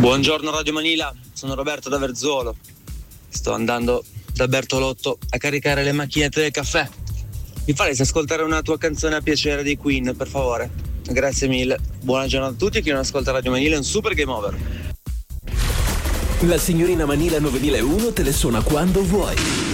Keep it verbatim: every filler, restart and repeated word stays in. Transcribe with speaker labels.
Speaker 1: Buongiorno Radio Manila, sono Roberto da Verzuolo. Sto andando da Bertolotto a caricare le macchinette del caffè. Mi faresti ascoltare una tua canzone a piacere dei Queen, per favore? Grazie mille. Buona giornata a tutti e chi non ascolta Radio Manila è un super game over.
Speaker 2: La signorina Manila nove uno te le suona quando vuoi.